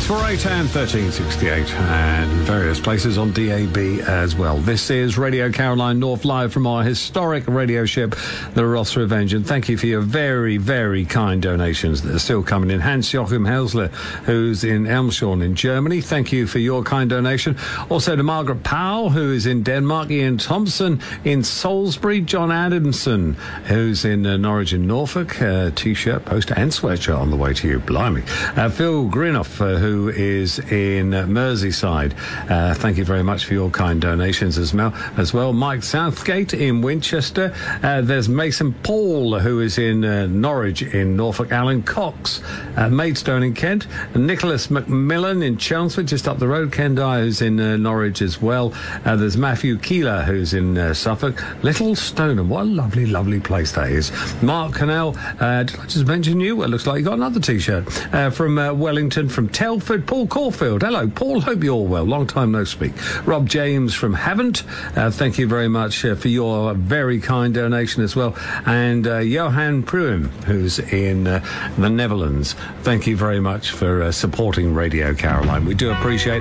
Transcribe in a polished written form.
648 and 1368 and various places on DAB as well. This is Radio Caroline North live from our historic radio ship, the Ross Revenge. And thank you for your very, very kind donations that are still coming in. Hans-Joachim Helsler, who's in Elmshorn in Germany. Thank you for your kind donation. Also to Margaret Powell, who is in Denmark. Ian Thompson in Salisbury. John Adamson, who's in Norwich in Norfolk. T-shirt, poster and sweatshirt on the way to you. Blimey. Phil Grinoff, who is in Merseyside. Thank you very much for your kind donations as well. Mike Southgate in Winchester. There's Mason Paul, who is in Norwich in Norfolk. Alan Cox, Maidstone in Kent. Nicholas Macmillan in Chelmsford, just up the road. Ken Dyer, who's in Norwich as well. There's Matthew Keeler, who's in Suffolk. Little Stoneham, what a lovely, lovely place that is. Mark Cannell, did I just mention you? Well, it looks like you got another T-shirt. From Wellington, from Telford, Paul Caulfield. Hello, Paul. Hope you're well. Long time no speak. Rob James from Havant. Thank you very much for your very kind donation as well. And Johan Pruim, who's in the Netherlands. Thank you very much for supporting Radio Caroline. We do appreciate